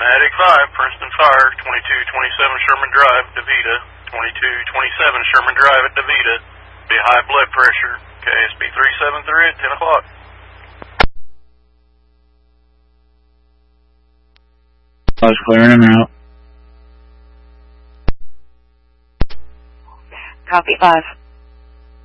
Attic 5, Princeton Fire, 2227 Sherman Drive, DeVita. 2227 Sherman Drive at DeVita. Be high blood pressure. KSB 373 at 10 o'clock. I was clearing him out. Copy 5.